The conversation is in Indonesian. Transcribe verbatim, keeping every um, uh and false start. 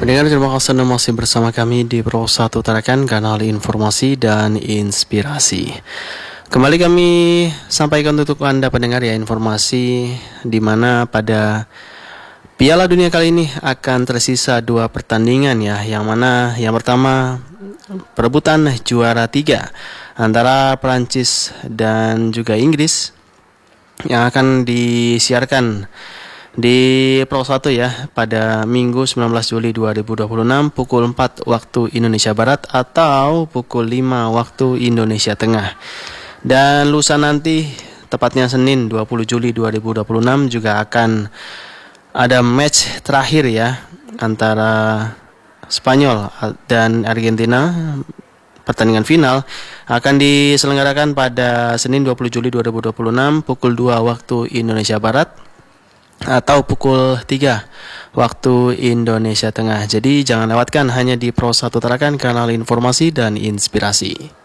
Pendengar, terima kasih Anda masih bersama kami di Pro satu Tarakan, kanal informasi dan inspirasi. Kembali kami sampaikan untuk Anda pendengar ya informasi di mana pada Piala Dunia kali ini akan tersisa dua pertandingan ya, yang mana yang pertama perebutan juara tiga antara Prancis dan juga Inggris yang akan disiarkan di Pro satu ya pada Minggu sembilan belas Juli dua ribu dua puluh enam pukul empat waktu Indonesia Barat atau pukul lima waktu Indonesia Tengah. Dan lusa nanti tepatnya Senin dua puluh Juli dua ribu dua puluh enam juga akan ada match terakhir ya antara Spanyol dan Argentina. Pertandingan final akan diselenggarakan pada Senin dua puluh Juli dua ribu dua puluh enam pukul dua waktu Indonesia Barat atau pukul tiga waktu Indonesia Tengah. Jadi jangan lewatkan hanya di Pro satu Tarakan, kanal informasi dan inspirasi.